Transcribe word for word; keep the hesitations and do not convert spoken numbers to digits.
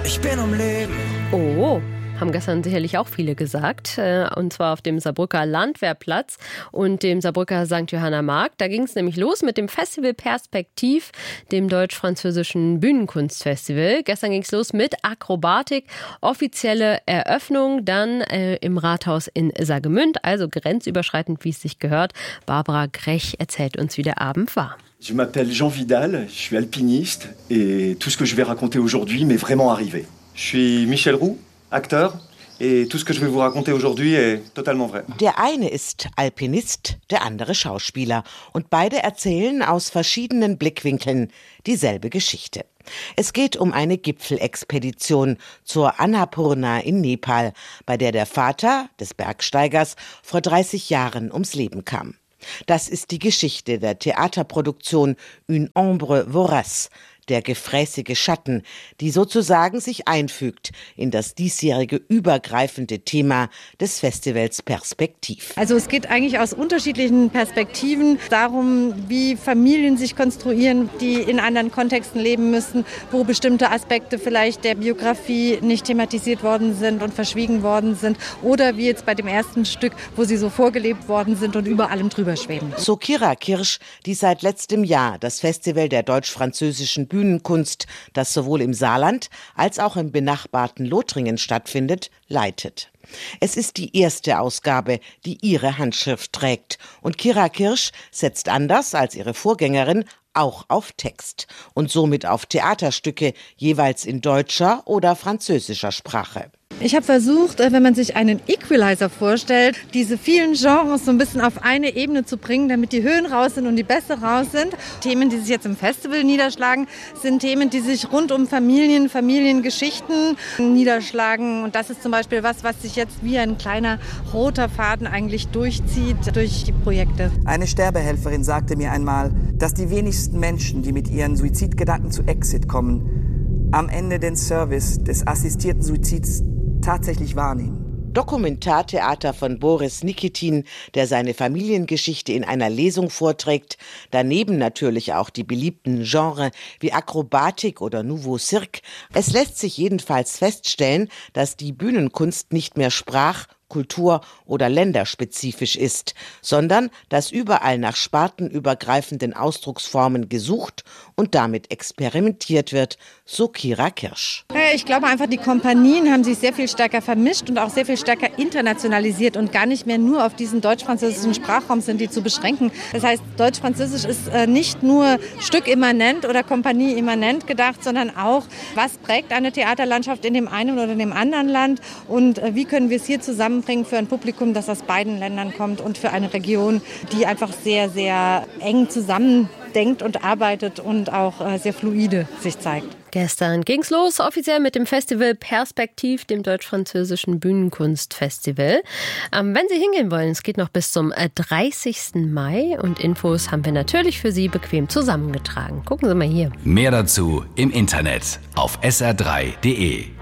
Ich bin am Leben. Oh, haben gestern sicherlich auch viele gesagt. Und zwar auf dem Saarbrücker Landwehrplatz und dem Saarbrücker Sankt Johanna Markt. Da ging es nämlich los mit dem Festival Perspektiv, dem deutsch-französischen Bühnenkunstfestival. Gestern ging es los mit Akrobatik, offizielle Eröffnung, dann äh, im Rathaus in Saargemünd, also grenzüberschreitend, wie es sich gehört. Barbara Grech erzählt uns, wie der Abend war. Je m'appelle Jean Vidal, je suis alpiniste et tout ce que je vais raconter aujourd'hui m'est vraiment arrivé. Je suis Michel Roux, acteur, et tout ce que je vais vous raconter aujourd'hui est totalement vrai. Der eine ist Alpinist, der andere Schauspieler. Und beide erzählen aus verschiedenen Blickwinkeln dieselbe Geschichte. Es geht um eine Gipfelexpedition zur Annapurna in Nepal, bei der der Vater des Bergsteigers vor dreißig Jahren ums Leben kam. Das ist die Geschichte der Theaterproduktion Une ombre vorace, der gefräßige Schatten, die sozusagen sich einfügt in das diesjährige übergreifende Thema des Festivals Perspektiv. Also es geht eigentlich aus unterschiedlichen Perspektiven darum, wie Familien sich konstruieren, die in anderen Kontexten leben müssen, wo bestimmte Aspekte vielleicht der Biografie nicht thematisiert worden sind und verschwiegen worden sind, oder wie jetzt bei dem ersten Stück, wo sie so vorgelebt worden sind und über allem drüber schweben. So Kira Kirsch, die seit letztem Jahr das Festival der deutsch-französischen Bühnenkunst, das sowohl im Saarland als auch im benachbarten Lothringen stattfindet, leitet. Es ist die erste Ausgabe, die ihre Handschrift trägt. Und Kira Kirsch setzt anders als ihre Vorgängerin auch auf Text und somit auf Theaterstücke, jeweils in deutscher oder französischer Sprache. Ich habe versucht, wenn man sich einen Equalizer vorstellt, diese vielen Genres so ein bisschen auf eine Ebene zu bringen, damit die Höhen raus sind und die Bässe raus sind. Themen, die sich jetzt im Festival niederschlagen, sind Themen, die sich rund um Familien, Familiengeschichten niederschlagen. Und das ist zum Beispiel was, was sich jetzt wie ein kleiner roter Faden eigentlich durchzieht durch die Projekte. Eine Sterbehelferin sagte mir einmal, dass die wenigsten Menschen, die mit ihren Suizidgedanken zu Exit kommen, am Ende den Service des assistierten Suizids tatsächlich wahrnehmen. Dokumentartheater von Boris Nikitin, der seine Familiengeschichte in einer Lesung vorträgt. Daneben natürlich auch die beliebten Genres wie Akrobatik oder Nouveau Cirque. Es lässt sich jedenfalls feststellen, dass die Bühnenkunst nicht mehr sprach-, kultur- oder länderspezifisch ist, sondern dass überall nach spartenübergreifenden Ausdrucksformen gesucht und damit experimentiert wird, so Kira Kirsch. Ich glaube einfach, die Kompanien haben sich sehr viel stärker vermischt und auch sehr viel stärker internationalisiert und gar nicht mehr nur auf diesen deutsch-französischen Sprachraum sind die zu beschränken. Das heißt, Deutsch-Französisch ist nicht nur stückimmanent oder kompanieimmanent gedacht, sondern auch, was prägt eine Theaterlandschaft in dem einen oder dem anderen Land und wie können wir es hier zusammenbringen für ein Publikum, das aus beiden Ländern kommt und für eine Region, die einfach sehr, sehr eng zusammendenkt und arbeitet und auch sehr fluide sich zeigt. Gestern ging's los, offiziell mit dem Festival Perspektiv, dem deutsch-französischen Bühnenkunstfestival. Ähm, wenn Sie hingehen wollen, es geht noch bis zum dreißigsten Mai und Infos haben wir natürlich für Sie bequem zusammengetragen. Gucken Sie mal hier. Mehr dazu im Internet auf s r drei punkt d e.